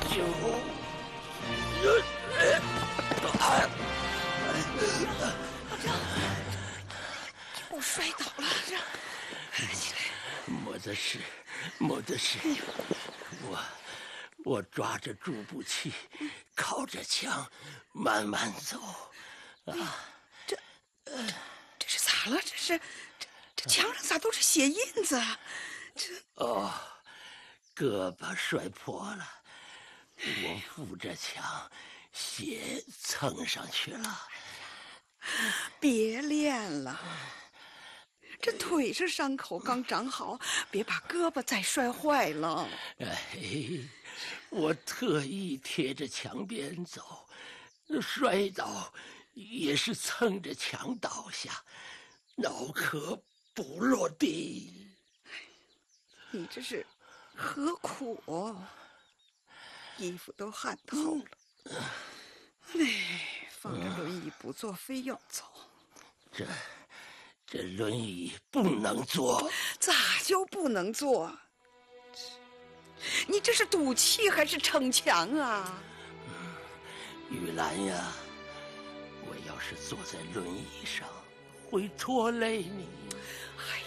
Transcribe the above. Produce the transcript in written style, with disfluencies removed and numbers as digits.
就我摔倒了，起来！ 没得事，没得事。我抓着助步器，靠着墙，慢慢走。啊， 这是咋了？这墙上咋都是血印子啊？ 胳膊摔破了，我扶着墙，血蹭上去了。 别练了，这腿上伤口刚长好，别把胳膊再摔坏了。 我特意贴着墙边走，摔倒也是蹭着墙倒下，脑壳不落地。 你这是何苦哦？衣服都汗透了。放着轮椅不坐，非要走。 这轮椅不能坐。 咋就不能坐？你这是赌气还是逞强啊？ 玉兰呀，我要是坐在轮椅上，会拖累你。 哎